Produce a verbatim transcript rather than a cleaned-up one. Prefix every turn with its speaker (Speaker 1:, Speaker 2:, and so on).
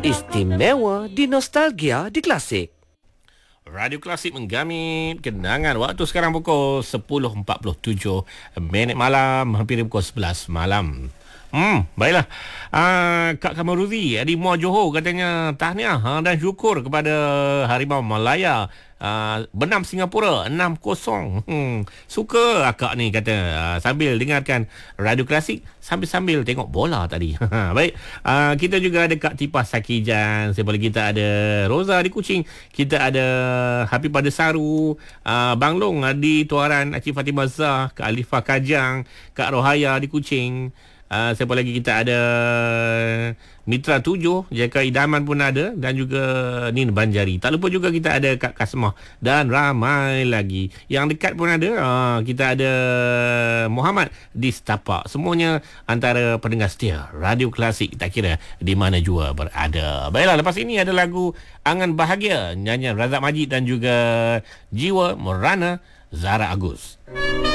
Speaker 1: Istimewa di Nostalgia di Klasik.
Speaker 2: Radio Klasik menggamit kenangan waktu sekarang pukul sepuluh empat puluh tujuh minit malam, hampir pukul sebelas malam. Hmm, baiklah. Uh, Kak Kamaruzi di Muar Johor katanya tahniah ha, dan syukur kepada Harimau Malaya. Uh, benam Singapura enam kosong. Hmm, suka akak ni kata uh, sambil dengarkan Radio Klasik sambil-sambil tengok bola tadi. Baik. Uh, kita juga ada Kak Tipah Sakijan. Seperti kita ada Roza di Kuching. Kita ada Habib pada Saru, uh, Bang Long di Tuaran, Acik Fatimah Zah, Kak Alifah Kajang, Kak Rohaya di Kuching. Uh, siapa lagi kita ada Mitra tujuh, Jaka Idaman pun ada, dan juga Nin Banjari. Tak lupa juga kita ada Kak Kasmah dan ramai lagi. Yang dekat pun ada. Uh, kita ada Muhammad di Setapak. Semuanya antara pendengar setia Radio Klasik, tak kira di mana jua berada. Baiklah, lepas ini ada lagu Angan Bahagia, nyanyian Razak Majid dan juga Jiwa Merana Zara Agus.